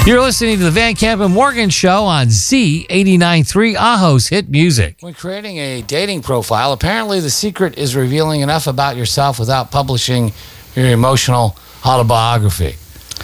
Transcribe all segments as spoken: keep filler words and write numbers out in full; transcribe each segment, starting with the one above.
You're listening to the Van Camp and Morgan Show on Z eighty-nine point three, Aho's Hit Music. When creating a dating profile, apparently the secret is revealing enough about yourself without publishing your emotional autobiography.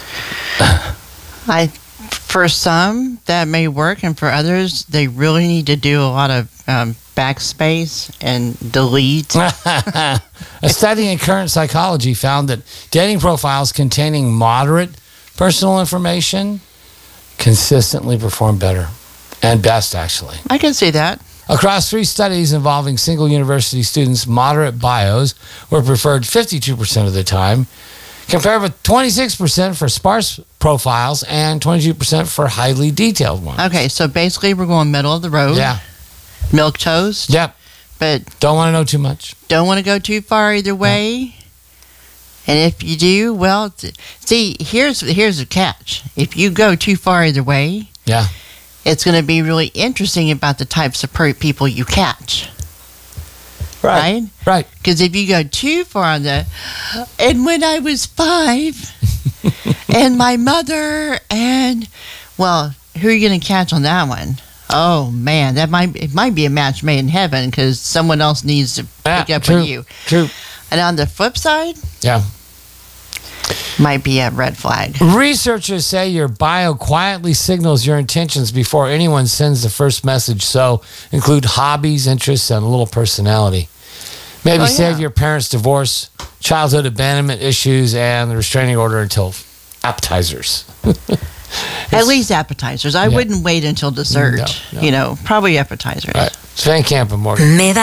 I, for some, that may work, and for others, they really need to do a lot of um, backspace and delete. A study in current psychology found that dating profiles containing moderate personal information consistently perform better and best, actually. I can see that. Across three studies involving single university students, moderate bios were preferred fifty-two percent of the time, compared with twenty-six percent for sparse profiles and twenty-two percent for highly detailed ones. Okay, so basically we're going middle of the road. Yeah. Milk toast. Yep. But don't want to know too much. Don't want to go too far either way. Yeah. And if you do, well, see, here's here's the catch. If you go too far either way, yeah, it's going to be really interesting about the types of per- people you catch. Right. Right? Right. Because if you go too far on the, and when I was five, and my mother, and, well, who are you going to catch on that one? Oh, man, that might it might be a match made in heaven because someone else needs to pick yeah, up true, on you. True. And on the flip side, yeah, might be a red flag. Researchers say your bio quietly signals your intentions before anyone sends the first message. So include hobbies, interests, and a little personality. Maybe oh, save yeah. your parents' divorce, childhood abandonment issues, and the restraining order until appetizers. At least appetizers. I yeah. wouldn't wait until dessert. No, no. You know, probably appetizers. All right. It's Van Camp and Morgan.